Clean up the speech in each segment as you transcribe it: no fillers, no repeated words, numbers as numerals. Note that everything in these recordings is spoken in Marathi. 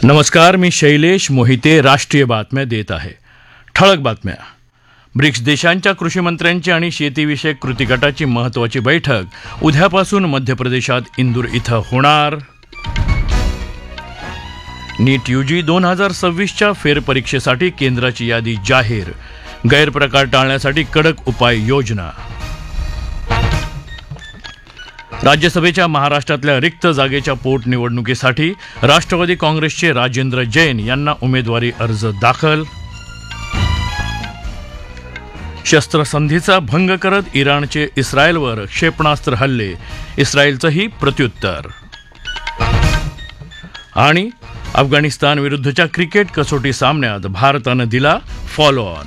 नमस्कार, मी शैलेश मोहिते राष्ट्रीय बातम्या देत आहे. ठळक बातम्या. ब्रिक्स देशांच्या कृषीमंत्र्यांची आणि शेतीविषयक कृती गटाची महत्त्वाची बैठक उद्यापासून मध्य प्रदेशात इंदूर इथं होणार. नीट यूजी 2026च्या फेरपरीक्षेसाठी केंद्राची यादी जाहीर. गैरप्रकार टाळण्यासाठी कडक उपाययोजना. राज्यसभेच्या महाराष्ट्रातल्या रिक्त जागेच्या पोटनिवडणुकीसाठी राष्ट्रवादी काँग्रेसचे राजेंद्र जैन यांना उमेदवारी अर्ज दाखल. शस्त्रसंधीचा भंग करत इराणचे इस्रायलवर क्षेपणास्त्र हल्ले, इस्रायलचंही प्रत्युत्तर. आणि अफगाणिस्तान विरुद्धच्या क्रिकेट कसोटी सामन्यात भारतानं दिला फॉलो ऑन.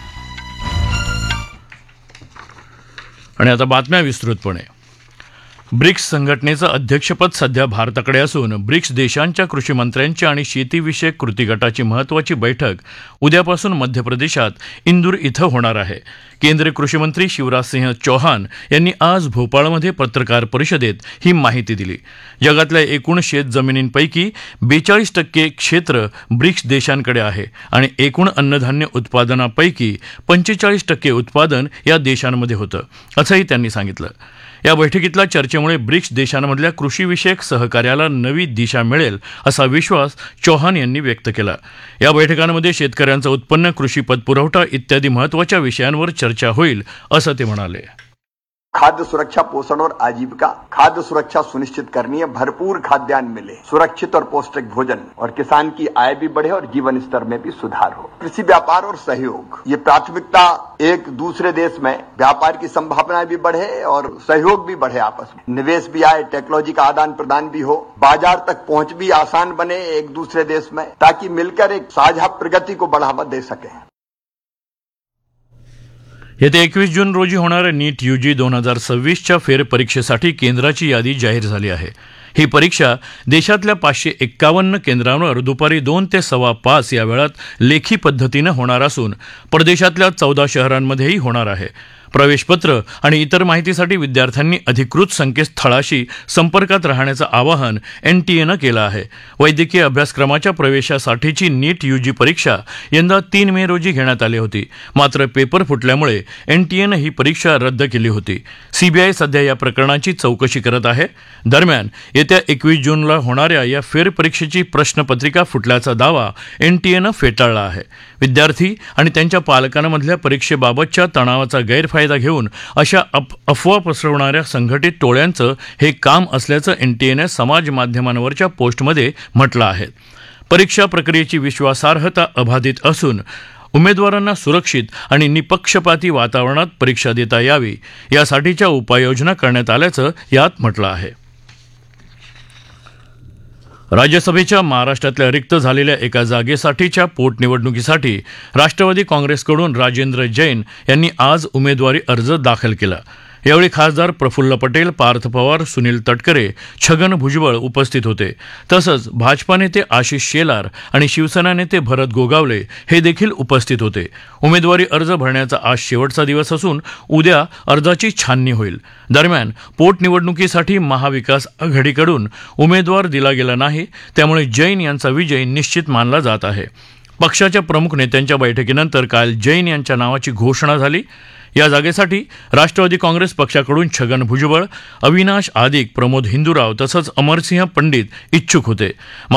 आणि आता बातम्या विस्तृतपणे. ब्रिक्स संघटनेचं अध्यक्षपद सध्या भारताकडे असून ब्रिक्स देशांच्या कृषीमंत्र्यांची आणि शेतीविषयक कृती गटाची महत्त्वाची बैठक उद्यापासून मध्य प्रदेशात इंदूर इथं होणार आहे. केंद्रीय कृषीमंत्री शिवराजसिंह चौहान यांनी आज भोपाळमध्ये पत्रकार परिषदेत ही माहिती दिली. जगातल्या एकूण शेतजमिनींपैकी 42% क्षेत्र ब्रिक्स देशांकडे आहे आणि एकूण अन्नधान्य उत्पादनापैकी 45% उत्पादन या देशांमध्ये होतं, असंही त्यांनी सांगितलं. या बैठकीतल्या चर्चेमुळे ब्रिक्स देशांमधल्या कृषीविषयक सहकार्याला नवी दिशा मिळेल असा विश्वास चौहान यांनी व्यक्त केला. या बैठकांमध्ये शेतकऱ्यांचं उत्पन्न, कृषी पतपुरवठा इत्यादी महत्त्वाच्या विषयांवर चर्चा होईल असं ते म्हणाले. खाद्य सुरक्षा, पोषण और आजीविका. खाद्य सुरक्षा सुनिश्चित करनी है, भरपूर खाद्यान्न मिले, सुरक्षित और पौष्टिक भोजन और किसान की आय भी बढ़े और जीवन स्तर में भी सुधार हो. कृषि व्यापार और सहयोग, ये प्राथमिकता. एक दूसरे देश में व्यापार की संभावनाएं भी बढ़े और सहयोग भी बढ़े, आपस में निवेश भी आए, टेक्नोलॉजी का आदान प्रदान भी हो, बाजार तक पहुंच भी आसान बने एक दूसरे देश में, ताकि मिलकर एक साझा प्रगति को बढ़ावा दे सके. येत्या 21 जून रोजी होणाऱ्या नीट यूजी 2026च्या फेरपरीक्षेसाठी केंद्राची यादी जाहीर झाली आहे. ही परीक्षा देशातल्या 551 केंद्रांवर दुपारी 2 ते 5:15 या वेळात लेखी पद्धतीनं होणार असून परदेशातल्या 14 शहरांमध्येही होणार आहे. प्रवेशपत्र आणि इतर माहितीसाठी विद्यार्थ्यांनी अधिकृत संकेतस्थळाशी संपर्कात राहण्याचं आवाहन NTAनं केलं आहे. वैद्यकीय अभ्यासक्रमाच्या प्रवेशासाठीची नीट यूजी परीक्षा यंदा 3 मे रोजी घेण्यात आली होती. मात्र पेपर फुटल्यामुळे NTAनं ही परीक्षा रद्द केली होती. CBI सध्या या प्रकरणाची चौकशी करत आहे. दरम्यान येत्या 21 जूनला होणाऱ्या या फेरपरीक्षेची प्रश्नपत्रिका फुटल्याचा दावा NTAनं फेटाळला आहे. विद्यार्थी आणि त्यांच्या पालकांमधल्या परीक्षेबाबतच्या तणावाचा गैरफायदा घेऊन अशा अफवा पसरवणाऱ्या संघटित टोळ्यांचं हे काम असल्याचं NTAनं समाज माध्यमांवरच्या पोस्टमध्ये म्हटलं आहे. परीक्षा प्रक्रियेची विश्वासार्हता अबाधित असून उमेदवारांना सुरक्षित आणि निपक्षपाती वातावरणात परीक्षा देता यावी यासाठीच्या उपाययोजना करण्यात आल्याचं यात म्हटलं आहे. राज्यसभेच्या महाराष्ट्रातल्या रिक्त झालेल्या एका जागेसाठीच्या पोटनिवडणुकीसाठी राष्ट्रवादी काँग्रेसकडून राजेंद्र जैन यांनी आज उमेदवारी अर्ज दाखल केला. यावेळी खासदार प्रफुल्ल पटेल, पार्थ पवार, सुनील तटकरे, छगन भुजबळ उपस्थित होते. तसंच भाजपा नेते आशिष शेलार आणि शिवसेना नेते भरत गोगावले हे देखील उपस्थित होते. उमेदवारी अर्ज भरण्याचा आज शेवटचा दिवस असून उद्या अर्जाची छाननी होईल. दरम्यान पोटनिवडणुकीसाठी महाविकास आघाडीकडून उमेदवार दिला गेला नाही, त्यामुळे जैन यांचा विजय निश्चित मानला जात आहे. पक्षाच्या प्रमुख नेत्यांच्या बैठकीनंतर काल जैन यांच्या नावाची घोषणा झाली. या जागेसाठी राष्ट्रवादी काँग्रेस पक्षाकडून छगन भुजबळ, अविनाश आदिक, प्रमोद हिंदुराव तसंच अमरसिंह पंडित इच्छुक होते.